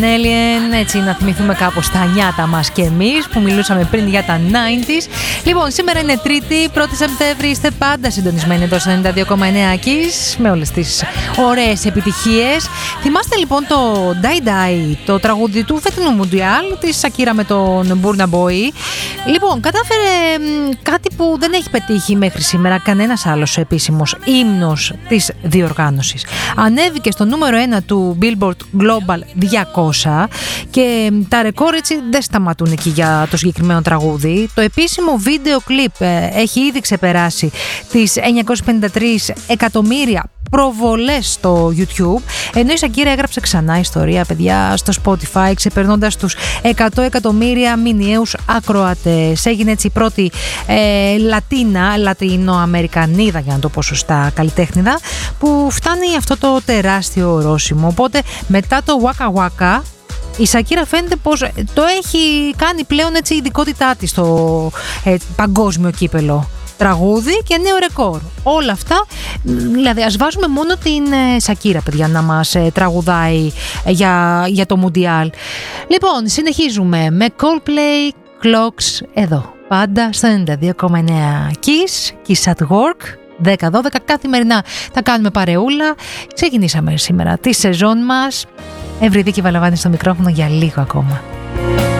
Alien, έτσι να θυμηθούμε κάπως τα νιάτα μας και εμείς που μιλούσαμε πριν για τα 90s. Λοιπόν, σήμερα είναι Τρίτη, 1η Σεπτέμβρη, είστε πάντα συντονισμένοι εδώ στο 92,9 Kiss με όλες τις ωραίες επιτυχίες. Θυμάστε λοιπόν το Die Die, το τραγούδι του φετινού Μουντιάλ της Σακύρα με τον Burna Boy. Λοιπόν, κατάφερε κάτι που δεν έχει πετύχει μέχρι σήμερα κανένας άλλος επίσημος ύμνος της διοργάνωσης. Ανέβηκε στο νούμερο 1 του Billboard Global 200 και τα ρεκόρ έτσι δεν σταματούν εκεί για το συγκεκριμένο τραγούδι. Το επίσημο βίντεο κλιπ έχει ήδη ξεπεράσει τις 953 εκατομμύρια προβολές στο YouTube, ενώ η Σακύρα έγραψε ξανά ιστορία, παιδιά, στο Spotify, ξεπερνώντας τους 100 εκατομμύρια μηνιαίους ακροατές. Έγινε έτσι η πρώτη Λατινοαμερικανίδα, για να το πω σωστά, καλλιτέχνηδα, που φτάνει αυτό το τεράστιο ορόσημο. Οπότε μετά το Waka Waka, η Σακύρα φαίνεται πως το έχει κάνει πλέον έτσι η ειδικότητά της στο παγκόσμιο κύπελο. Τραγούδι και νέο ρεκόρ. Όλα αυτά, δηλαδή ας βάζουμε μόνο την Σακύρα, παιδιά, να μας τραγουδάει για το Μουντιάλ. Λοιπόν, συνεχίζουμε με Coldplay, Clocks, εδώ, πάντα στο 92,9 Kiss at Work, 10-12, καθημερινά θα κάνουμε παρεούλα. Ξεκινήσαμε σήμερα τη σεζόν μας. Ευρυδίκη Βαλαβάνη στο μικρόφωνο για λίγο ακόμα.